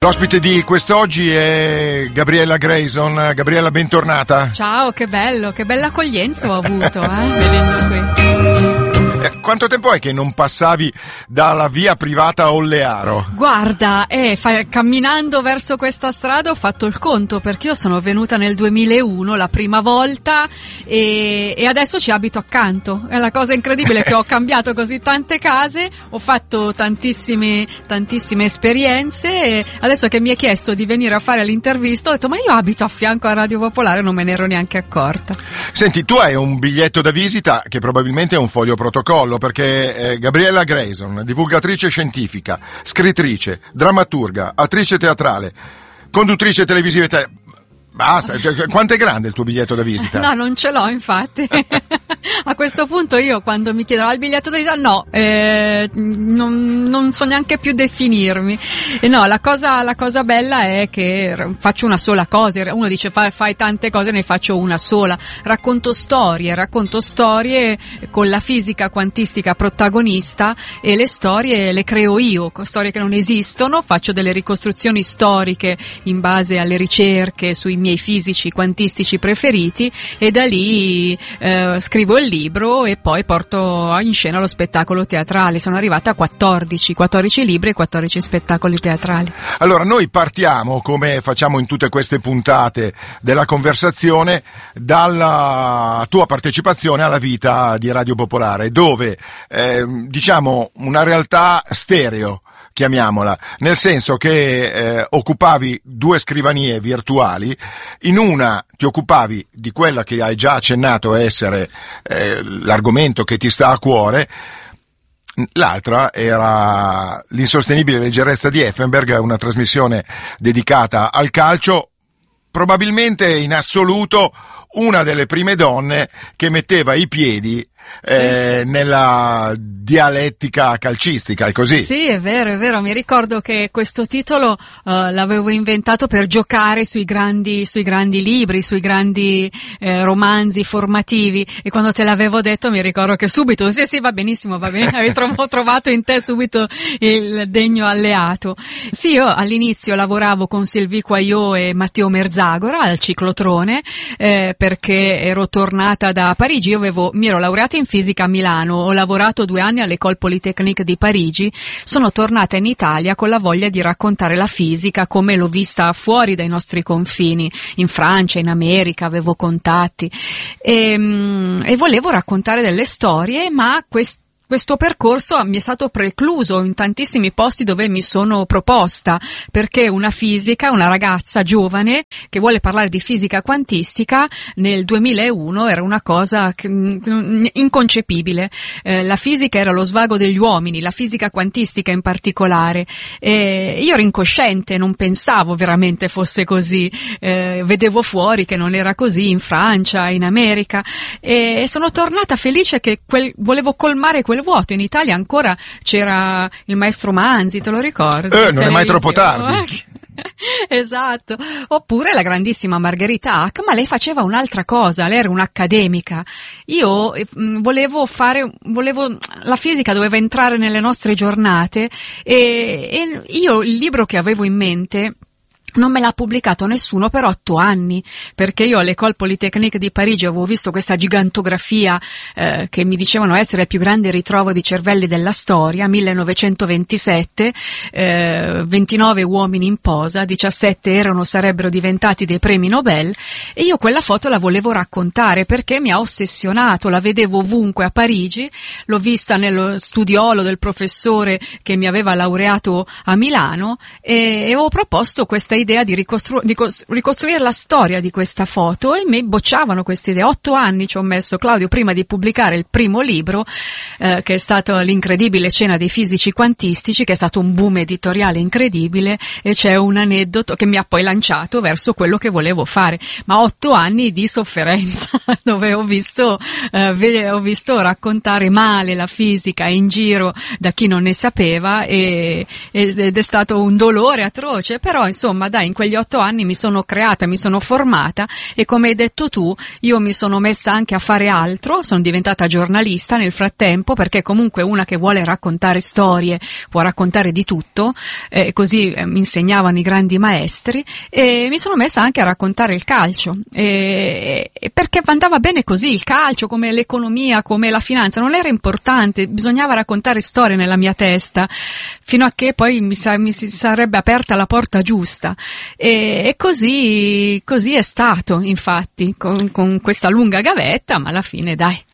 L'ospite di quest'oggi è Gabriella Grayson. Gabriella, bentornata. Ciao, che bello, che bella accoglienza ho avuto, vedendo qui. Quanto tempo è che non passavi dalla via privata a Ollearo? Guarda, camminando verso questa strada ho fatto il conto, perché io sono venuta nel 2001 la prima volta e adesso ci abito accanto. È la cosa incredibile che ho cambiato così tante case, ho fatto tantissime esperienze e adesso che mi è chiesto di venire a fare l'intervista ho detto ma io abito a fianco a Radio Popolare, non me ne ero neanche accorta. Senti, tu hai un biglietto da visita che probabilmente è un foglio protocollo, perché Gabriella Grayson, divulgatrice scientifica, scrittrice, drammaturga, attrice teatrale, conduttrice televisiva. Basta, quanto è grande il tuo biglietto da visita? No, non ce l'ho, infatti. A questo punto io quando mi chiedono il biglietto da visita, non so neanche più definirmi. E no, la cosa bella è che faccio una sola cosa. Uno dice fai tante cose, ne faccio una sola. Racconto storie con la fisica quantistica protagonista, e le storie le creo io, storie che non esistono, faccio delle ricostruzioni storiche in base alle ricerche sui miei fisici quantistici preferiti, e da lì scrivo il libro e poi porto in scena lo spettacolo teatrale. Sono arrivata a 14 libri e 14 spettacoli teatrali. Allora, noi partiamo, come facciamo in tutte queste puntate della conversazione, dalla tua partecipazione alla vita di Radio Popolare, dove diciamo una realtà stereo, chiamiamola, nel senso che occupavi 2 scrivanie virtuali. In una ti occupavi di quella che hai già accennato essere l'argomento che ti sta a cuore, l'altra era l'insostenibile leggerezza di Effenberg, una trasmissione dedicata al calcio, probabilmente in assoluto una delle prime donne che metteva i piedi nella dialettica calcistica, è così? Sì, è vero. Mi ricordo che questo titolo l'avevo inventato per giocare sui grandi libri, sui grandi romanzi formativi, e quando te l'avevo detto mi ricordo che subito sì, va benissimo, avevi trovato in te subito il degno alleato. Sì, io all'inizio lavoravo con Sylvie Quaillot e Matteo Merzagora al ciclotrone, perché ero tornata da Parigi. Io mi ero laureata in fisica a Milano, ho lavorato 2 anni all'École Polytechnique di Parigi, sono tornata in Italia con la voglia di raccontare la fisica come l'ho vista fuori dai nostri confini, in Francia, in America, avevo contatti e volevo raccontare delle storie, ma questo percorso mi è stato precluso in tantissimi posti dove mi sono proposta, perché una ragazza giovane che vuole parlare di fisica quantistica nel 2001 era una cosa inconcepibile. La fisica era lo svago degli uomini, la fisica quantistica in particolare. Io ero incosciente, non pensavo veramente fosse così. Vedevo fuori che non era così in Francia, in America, e sono tornata felice che volevo colmare quel vuoto. In Italia ancora c'era il maestro Manzi, te lo ricordi? Non è mai troppo tardi. Esatto. Oppure la grandissima Margherita Hack, ma lei faceva un'altra cosa, lei era un'accademica. Io la fisica doveva entrare nelle nostre giornate, e io il libro che avevo in mente non me l'ha pubblicato nessuno per 8 anni, perché io all'École Polytechnique di Parigi avevo visto questa gigantografia che mi dicevano essere il più grande ritrovo di cervelli della storia, 1927, 29 uomini in posa, 17 sarebbero diventati dei premi Nobel, e io quella foto la volevo raccontare perché mi ha ossessionato, la vedevo ovunque a Parigi, l'ho vista nello studiolo del professore che mi aveva laureato a Milano, e ho proposto questa idea di ricostruire la storia di questa foto, e mi bocciavano queste idee. 8 anni ci ho messo, Claudio, prima di pubblicare il primo libro, che è stato L'incredibile cena dei fisici quantistici, che è stato un boom editoriale incredibile, e c'è un aneddoto che mi ha poi lanciato verso quello che volevo fare. Ma 8 anni di sofferenza dove ho visto raccontare male la fisica in giro da chi non ne sapeva, ed è stato un dolore atroce, però insomma dai, in quegli 8 anni mi sono creata, mi sono formata, e come hai detto tu, io mi sono messa anche a fare altro, sono diventata giornalista nel frattempo, perché comunque una che vuole raccontare storie può raccontare di tutto, così mi insegnavano i grandi maestri, e mi sono messa anche a raccontare il calcio, perché andava bene così, il calcio come l'economia, come la finanza, non era importante, bisognava raccontare storie nella mia testa, fino a che poi mi si sarebbe aperta la porta giusta, e così è stato, infatti, con questa lunga gavetta, ma alla fine dai,